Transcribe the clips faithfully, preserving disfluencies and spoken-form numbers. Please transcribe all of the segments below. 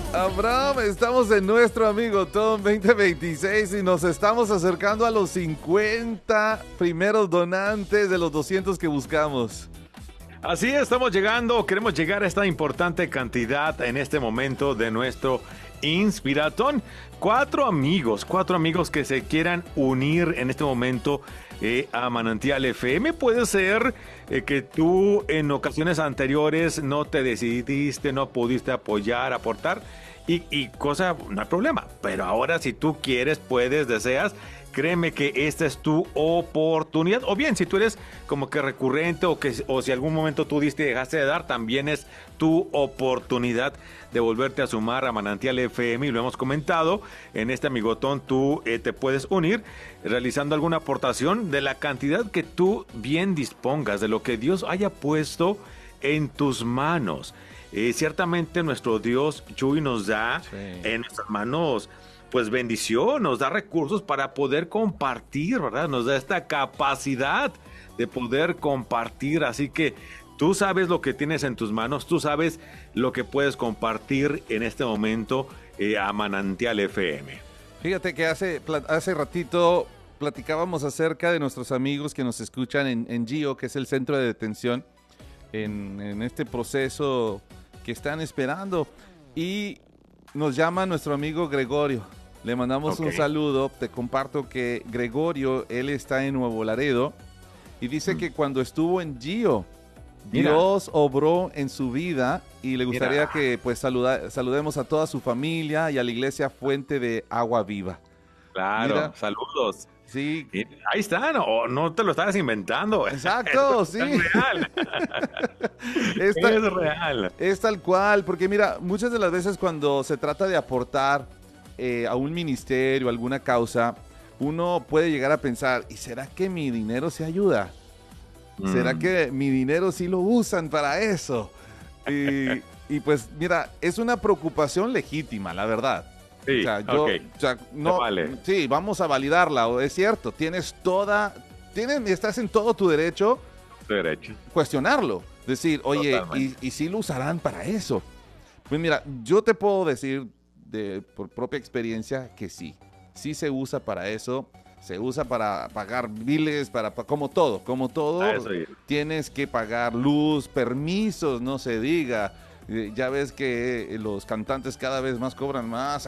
Abraham, estamos en nuestro amigo Tom veinte veintiséis y nos estamos acercando a los cincuenta primeros donantes de los doscientos que buscamos. Así es, estamos llegando, queremos llegar a esta importante cantidad en este momento de nuestro Inspiratón. Cuatro amigos, cuatro amigos que se quieran unir en este momento eh, a Manantial F M. Puede ser eh, que tú en ocasiones anteriores no te decidiste, no pudiste apoyar, aportar y, y cosa, no hay problema. Pero ahora si tú quieres, puedes, deseas, créeme que esta es tu oportunidad. O bien, si tú eres como que recurrente o, que, o si algún momento tú diste y dejaste de dar, también es tu oportunidad de volverte a sumar a Manantial F M. Y lo hemos comentado, en este amigotón tú eh, te puedes unir realizando alguna aportación de la cantidad que tú bien dispongas, de lo que Dios haya puesto en tus manos. Eh, ciertamente nuestro Dios, Chuy, nos da sí. en nuestras manos pues bendición, nos da recursos para poder compartir, ¿verdad? Nos da esta capacidad de poder compartir, así que tú sabes lo que tienes en tus manos, tú sabes lo que puedes compartir en este momento eh, a Manantial F M. Fíjate que hace, hace ratito platicábamos acerca de nuestros amigos que nos escuchan en, en Gio, que es el centro de detención, en, en este proceso que están esperando, y nos llama nuestro amigo Gregorio. Le mandamos okay. un saludo. Te comparto que Gregorio, él está en Nuevo Laredo y dice mm. que cuando estuvo en Gio, Mira. Dios obró en su vida y le gustaría Mira. que pues saluda, saludemos a toda su familia y a la iglesia Fuente de Agua Viva. Claro, Mira. saludos. Sí. Y ahí está, no, no te lo estabas inventando. Exacto, sí. Es real. es, tal, es real. Es tal cual, porque mira, muchas de las veces cuando se trata de aportar eh, a un ministerio, a alguna causa, uno puede llegar a pensar, ¿y será que mi dinero se ayuda? Mm. ¿Será que mi dinero sí lo usan para eso? Y, y pues mira, es una preocupación legítima, la verdad. Sí, o sea, yo, okay. o sea, no, vale. sí, vamos a validarla, es cierto, tienes toda, tienes, estás en todo tu derecho, derecho. cuestionarlo, decir, oye, ¿y, ¿y si lo usarán para eso? Pues mira, yo te puedo decir de, por propia experiencia que sí, sí se usa para eso, se usa para pagar biles, para, como todo, como todo, tienes que pagar luz, permisos, no se diga. Ya ves que los cantantes cada vez más cobran más.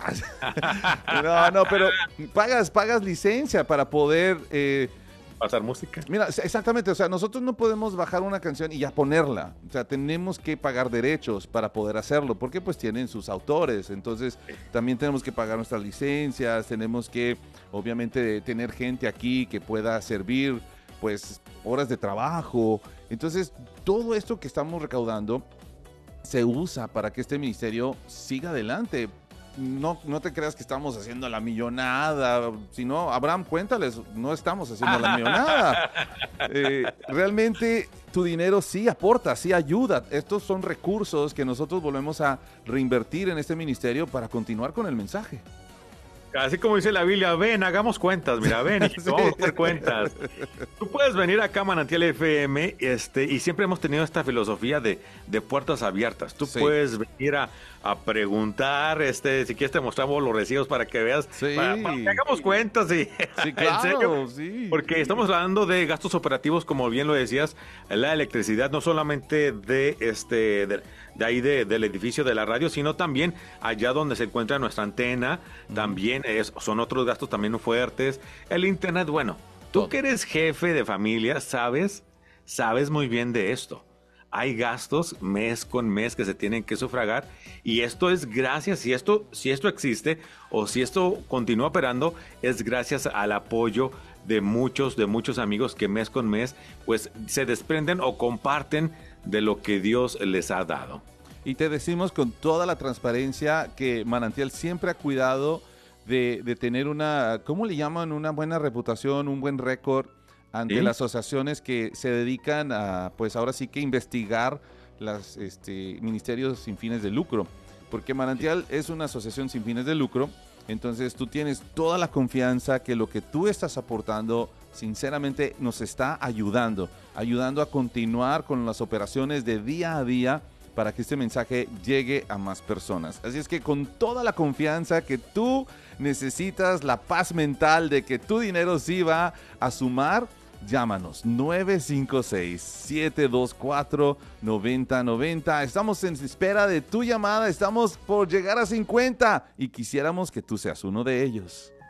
No, no, pero pagas, pagas licencia para poder eh, pasar música. Mira, exactamente, o sea, nosotros no podemos bajar una canción y ya ponerla. O sea, tenemos que pagar derechos para poder hacerlo, porque pues tienen sus autores. Entonces, sí. también tenemos que pagar nuestras licencias, tenemos que, obviamente, tener gente aquí que pueda servir, pues, horas de trabajo. Entonces, todo esto que estamos recaudando se usa para que este ministerio siga adelante. No, no te creas que estamos haciendo la millonada, sino, Abraham, cuéntales, no estamos haciendo la millonada. Eh, realmente tu dinero sí aporta, sí ayuda. Estos son recursos que nosotros volvemos a reinvertir en este ministerio para continuar con el mensaje. Así como dice la Biblia, ven, hagamos cuentas, mira, ven, sí. vamos a hacer cuentas. Tú puedes venir acá a Manantial F M, este, y siempre hemos tenido esta filosofía de, de puertas abiertas. Tú sí. puedes venir a, a preguntar, este, si quieres te mostramos los recibos para que veas, sí. para, para que hagamos cuentas. Y, sí, claro, ¿en serio? sí. Porque estamos hablando de gastos operativos, como bien lo decías, la electricidad, no solamente de este... De, de ahí de, del edificio de la radio, sino también allá donde se encuentra nuestra antena, también es, son otros gastos también fuertes. El internet, bueno, tú que eres jefe de familia, sabes, sabes muy bien de esto. Hay gastos mes con mes que se tienen que sufragar y esto es gracias, si esto, si esto existe o si esto continúa operando, es gracias al apoyo de muchos, de muchos amigos que mes con mes pues se desprenden o comparten de lo que Dios les ha dado. Y te decimos con toda la transparencia que Manantial siempre ha cuidado de, de tener una, ¿cómo le llaman? Una buena reputación, un buen récord ante ¿Sí? las asociaciones que se dedican a, pues ahora sí que investigar los este, ministerios sin fines de lucro. Porque Manantial sí. es una asociación sin fines de lucro, entonces tú tienes toda la confianza que lo que tú estás aportando sinceramente nos está ayudando, ayudando a continuar con las operaciones de día a día para que este mensaje llegue a más personas. Así es que con toda la confianza que tú necesitas, la paz mental de que tu dinero sí va a sumar, llámanos nueve cinco seis, siete dos cuatro, nueve cero nueve cero. Estamos en espera de tu llamada, estamos por llegar a cincuenta y quisiéramos que tú seas uno de ellos.